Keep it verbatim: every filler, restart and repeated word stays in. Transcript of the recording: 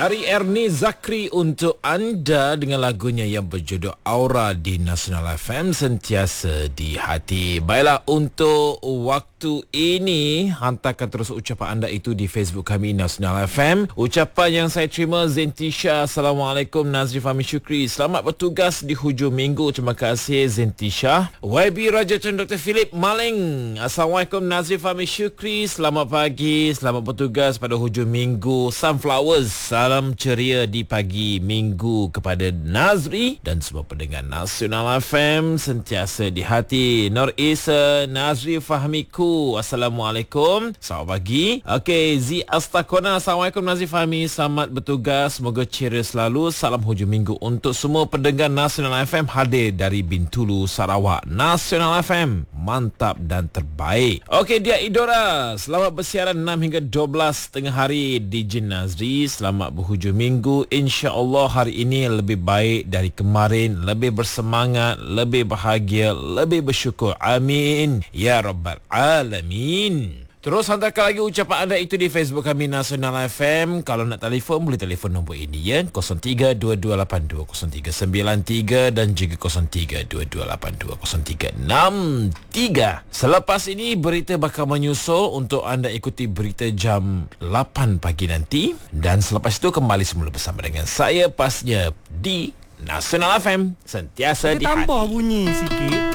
Dari Ernie Zakri untuk anda dengan lagunya yang berjudul Aura di Nasional F M, sentiasa di hati. Baiklah, untuk waktu ini hantarkan terus ucapan anda itu di Facebook kami Nasional F M. Ucapan yang saya terima, Zentisha, Assalamualaikum Nazri Fahmi Syukri, selamat bertugas di hujung minggu. Terima kasih Zentisha. Y B Raja Tun Doktor Philip Maling, Assalamualaikum Nazri Fahmi Syukri, selamat pagi, selamat bertugas pada hujung minggu. Sunflowers, salam ceria di pagi minggu kepada Nazri dan semua pendengar Nasional F M, sentiasa di hati. Nur Isa Nazri Fahmiku, Assalamualaikum, selamat pagi. Okey, Z Astakona, Assalamualaikum Nazri Fahmi, selamat bertugas, semoga ceria selalu. Salam hujung minggu untuk semua pendengar Nasional F M hadir dari Bintulu, Sarawak. Nasional F M, mantap dan terbaik. Okey, dia Idora, selamat bersiaran enam hingga dua belas tengah hari. D J Nazri, selamat berhujung minggu. InsyaAllah hari ini lebih baik dari kemarin, lebih bersemangat, lebih bahagia, lebih bersyukur. Amin ya Rabbal Alamin. Terus hantarkan lagi ucapan anda itu di Facebook kami Nasional F M. Kalau nak telefon, boleh telefon nombor ini ya, kosong tiga dua dua lapan dua kosong tiga sembilan tiga dan juga kosong tiga dua dua lapan dua kosong tiga enam tiga. Selepas ini berita bakal menyusul untuk anda ikuti berita jam lapan pagi nanti. Dan selepas itu kembali semula bersama dengan saya pasnya di Nasional F M, sentiasa di hati. Tambah bunyi sikit.